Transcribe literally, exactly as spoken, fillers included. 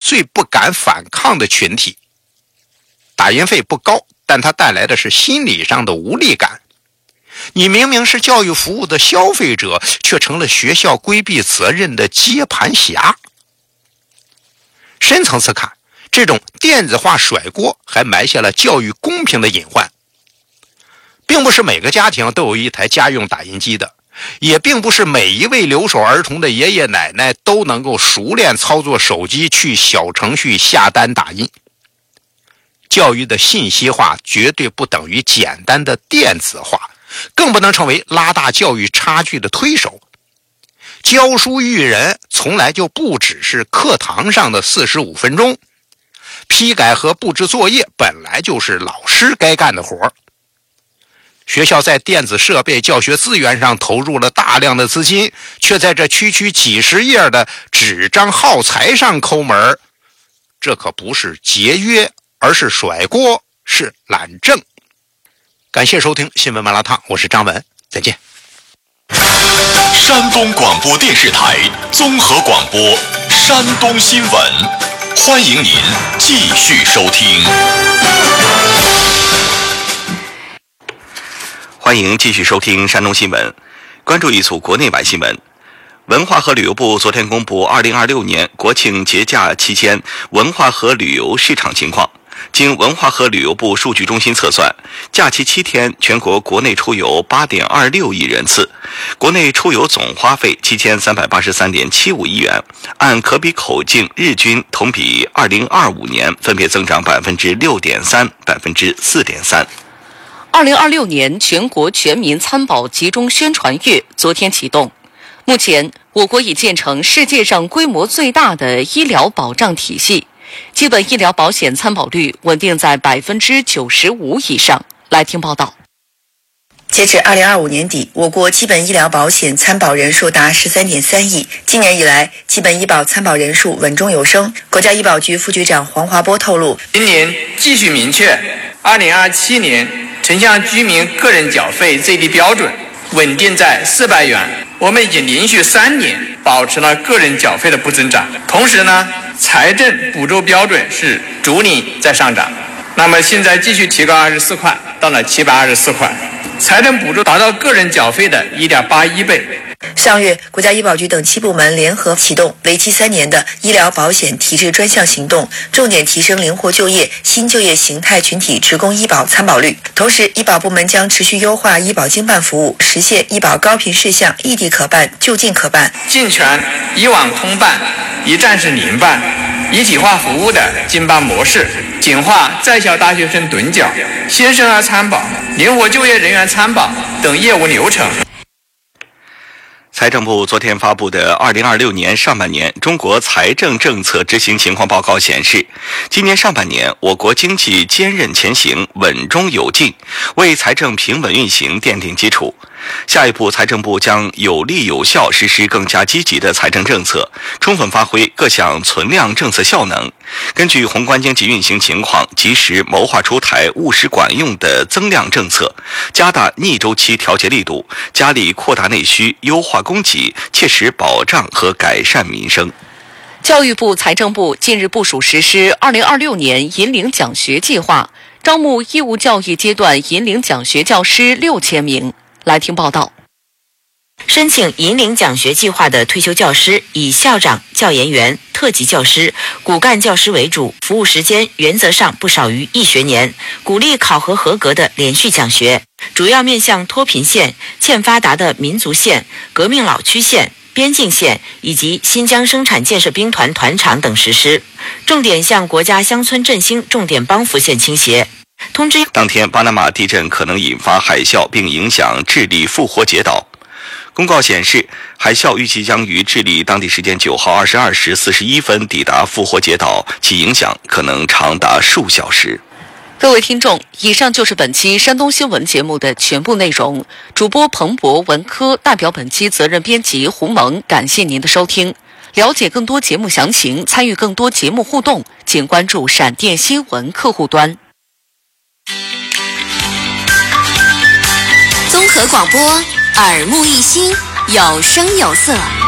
最不敢反抗的群体。打印费不高，但它带来的是心理上的无力感。你明明是教育服务的消费者，却成了学校规避责任的接盘侠。深层次看，这种电子化甩锅还埋下了教育公平的隐患。并不是每个家庭都有一台家用打印机的，也并不是每一位留守儿童的爷爷奶奶都能够熟练操作手机去小程序下单打印。教育的信息化绝对不等于简单的电子化，更不能成为拉大教育差距的推手。教书育人从来就不只是课堂上的四十五分钟，批改和布置作业本来就是老师该干的活。学校在电子设备、教学资源上投入了大量的资金，却在这区区几十页的纸张耗材上抠门，这可不是节约，而是甩锅，是懒政。感谢收听新闻麻辣烫，我是张文，再见。 山东广播电视台综合广播山东新闻，欢迎您继续收听。 欢迎继续收听山东新闻，关注一组国内外新闻。文化和旅游部昨天公布二零二六年国庆节假期间文化和旅游市场情况。经文化和旅游部数据中心测算，假期七天全国国内出游 八点二六亿人次，国内出游总花费七千三百八十三点七五亿元，按可比口径日均同比二零二五年分别增长 百分之六点三、百分之四点三。 二零二六年全国全民参保集中宣传月昨天启动。目前，我国已建成世界上规模最大的医疗保障体系，基本医疗保险参保率稳定在 百分之九十五 以上。来听报道。 截至二零二五年底，我国基本医疗保险参保人数达 十三点三亿。今年以来，基本医保参保人数稳中有升。国家医保局副局长黄华波透露， 今年继续明确二零二七年城乡居民个人缴费最低标准稳定在四百元。我们已经连续三年保持了个人缴费的不增长，同时呢，财政补助标准是逐年在上涨。那么现在继续提高二十四块，到了七百二十四块，财政补助达到个人缴费的 一点八一倍。 上月，国家医保局等七部门联合启动为期三年的医疗保险体制专项行动，重点提升灵活就业、新就业形态群体职工医保参保率。同时，医保部门将持续优化医保经办服务，实现医保高频事项异地可办、就近可办， 健全以网通办、一站式联办、一体化服务的经办模式，简化在校大学生趸缴、新生儿参保、灵活就业人员参保等业务流程。 财政部昨天发布的二零二六年上半年中国财政政策执行情况报告显示，今年上半年我国经济坚韧前行，稳中有进，为财政平稳运行奠定基础。下一步，财政部将有力有效实施更加积极的财政政策，充分发挥各项存量政策效能，根据宏观经济运行情况，及时谋划出台务实管用的增量政策，加大逆周期调节力度，加力扩大内需，优化供给，切实保障和改善民生。 教育部、财政部近日部署实施二零二六年银领奖学计划，招募义务教育阶段银领奖学教师六千名。来听报道。 申请银领奖学计划的退休教师以校长、教研员、特级教师、骨干教师为主，服务时间原则上不少于一学年，鼓励考核合格的连续奖学，主要面向脱贫县、欠发达的民族县、革命老区县、边境县以及新疆生产建设兵团团场等实施，重点向国家乡村振兴重点帮扶县倾斜。通知当天，巴拿马地震可能引发海啸并影响智利复活节岛。公告显示，海啸预计将于智利当地时间九号二十二时四十一分抵达复活节岛，其影响可能长达数小时。 各位听众，以上就是本期山东新闻节目的全部内容。主播彭博、文科代表本期责任编辑胡萌，感谢您的收听。了解更多节目详情，参与更多节目互动，请关注闪电新闻客户端。 综合广播，耳目一新，有声有色。